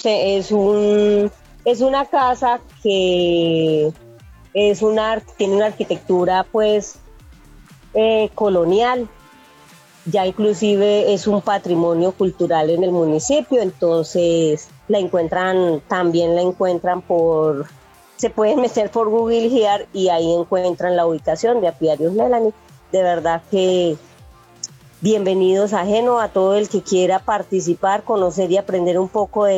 Es una casa que tiene una arquitectura pues colonial, ya inclusive es un patrimonio cultural en el municipio, entonces también la encuentran se pueden meter por Google Earth y ahí encuentran la ubicación de Apiarios Melanie. De verdad que bienvenidos a Génova, a todo el que quiera participar, conocer y aprender un poco de